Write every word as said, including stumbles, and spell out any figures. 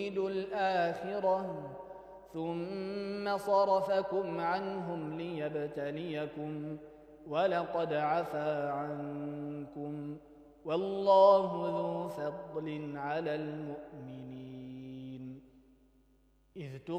الآخرة ثم صرفكم عنهم ليبتليكم ولقد عفا عنكم والله ذو فضل على المؤمنين إذ